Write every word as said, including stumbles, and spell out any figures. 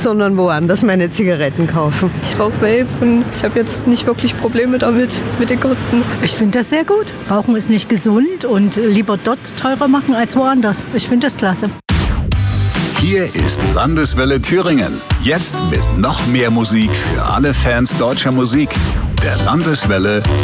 sondern woanders meine Zigaretten kaufen. Ich rauche Vape und ich habe jetzt nicht wirklich Probleme damit, mit den Kosten. Ich finde das sehr gut. Rauchen ist nicht gesund und lieber dort teurer machen als woanders. Ich finde das klasse. Hier ist Landeswelle Thüringen. Jetzt mit noch mehr Musik für alle Fans deutscher Musik. Der Landeswelle